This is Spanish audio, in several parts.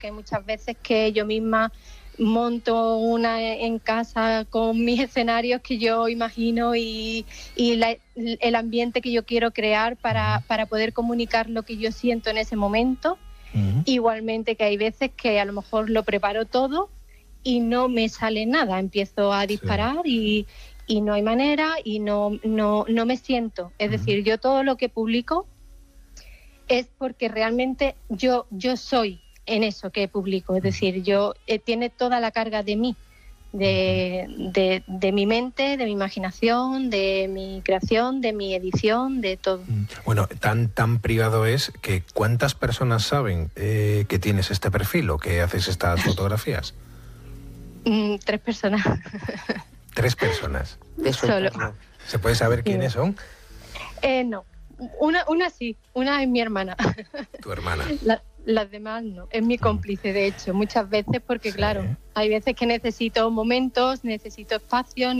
que hay muchas veces que yo misma monto una en casa con mis escenarios que yo imagino y el ambiente que yo quiero crear para poder comunicar lo que yo siento en ese momento. Igualmente que hay veces que a lo mejor lo preparo todo y no me sale nada, empiezo a disparar y no hay manera y no me siento. Es decir, yo todo lo que publico es porque realmente yo soy en eso que publico, es decir, yo tiene toda la carga de mí, de mi mente, de mi imaginación, de mi creación, de mi edición, de todo. Bueno, tan privado es que ¿cuántas personas saben que tienes este perfil o que haces estas fotografías? 3 personas. 3 personas. Solo. ¿Se puede saber quiénes son? No. Una sí, una es mi hermana. Tu hermana. Las demás no, es mi cómplice de hecho, muchas veces porque claro, hay veces que necesito momentos, necesito espacio,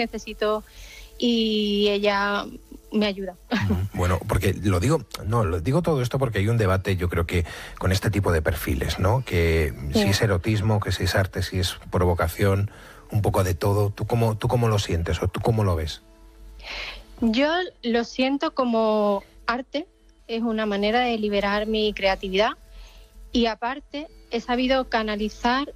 y ella me ayuda. Bueno, porque lo digo todo esto porque hay un debate, yo creo que con este tipo de perfiles, ¿no? Que si es erotismo, que si es arte, si es provocación, un poco de todo. ¿Tú cómo lo sientes o tú cómo lo ves? Yo lo siento como arte, es una manera de liberar mi creatividad. Y aparte, he sabido canalizar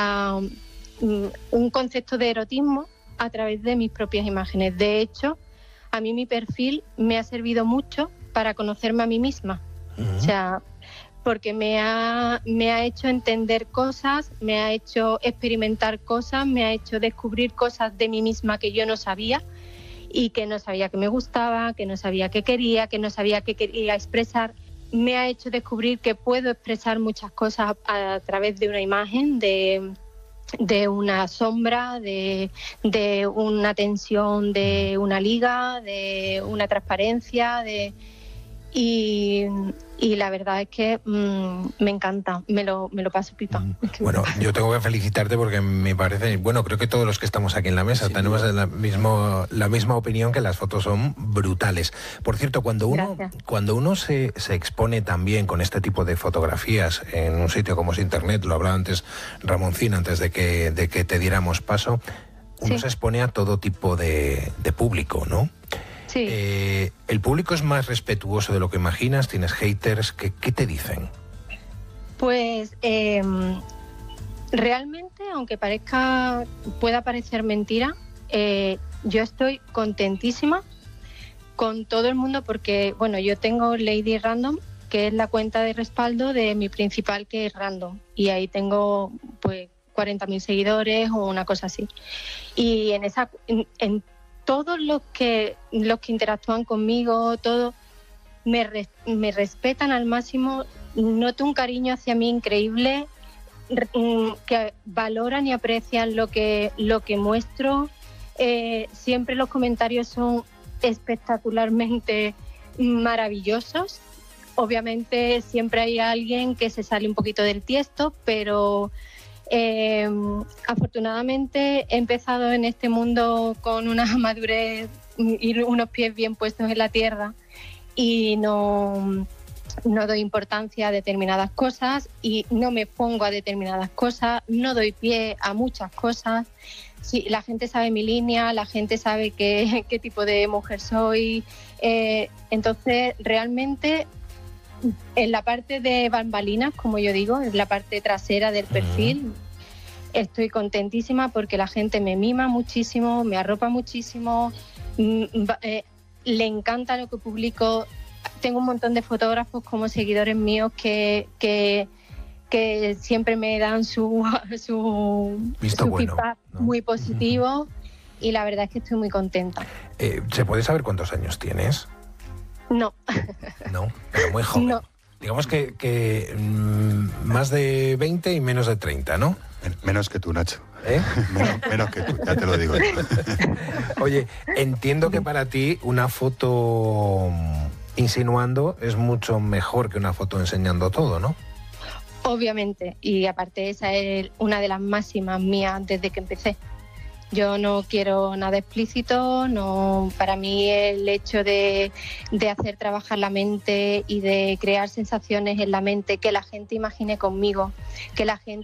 un concepto de erotismo a través de mis propias imágenes. De hecho, a mí mi perfil me ha servido mucho para conocerme a mí misma. O sea, porque me ha hecho entender cosas, me ha hecho experimentar cosas, me ha hecho descubrir cosas de mí misma que yo no sabía y que no sabía que me gustaba, que no sabía que quería, que no sabía que quería expresar. Me ha hecho descubrir que puedo expresar muchas cosas a través de una imagen, de una sombra, de una tensión, de una liga, de una transparencia, y la verdad es que me encanta, me lo paso pipa. Bueno, yo tengo que felicitarte porque me parece, bueno, creo que todos los que estamos aquí en la mesa tenemos la misma opinión, que las fotos son brutales. Por cierto, cuando uno se expone también con este tipo de fotografías en un sitio como es Internet, lo hablaba antes Ramoncín, antes de que te diéramos paso, uno se expone a todo tipo de público, ¿no? Sí. ¿El público es más respetuoso de lo que imaginas? ¿Tienes haters? ¿Qué te dicen? Pues realmente, aunque pueda parecer mentira, yo estoy contentísima con todo el mundo porque, bueno, yo tengo Lady Random, que es la cuenta de respaldo de mi principal, que es Random, y ahí tengo pues 40.000 seguidores o una cosa así. Y en todos los que interactúan conmigo, todos me respetan al máximo, noto un cariño hacia mí increíble, que valoran y aprecian lo que muestro. Siempre los comentarios son espectacularmente maravillosos. Obviamente siempre hay alguien que se sale un poquito del tiesto, pero afortunadamente he empezado en este mundo con una madurez y unos pies bien puestos en la tierra y no doy importancia a determinadas cosas y no me pongo a determinadas cosas, no doy pie a muchas cosas. Sí, la gente sabe mi línea, la gente sabe qué tipo de mujer soy, entonces realmente en la parte de bambalinas, como yo digo, en la parte trasera del perfil, estoy contentísima porque la gente me mima muchísimo, me arropa muchísimo, le encanta lo que publico. Tengo un montón de fotógrafos como seguidores míos que siempre me dan su feedback, ¿no? Muy positivo, y la verdad es que estoy muy contenta. ¿Se puede saber cuántos años tienes? No. No, pero muy joven. No. Digamos que más de 20 y menos de 30, ¿no? Menos que tú, Nacho. Menos que tú, ya te lo digo. Oye, entiendo que para ti una foto insinuando es mucho mejor que una foto enseñando todo, ¿no? Obviamente, y aparte esa es una de las máximas mías desde que empecé. Yo no quiero nada explícito, no. Para mí el hecho de hacer trabajar la mente y de crear sensaciones en la mente, que la gente imagine conmigo, que la gente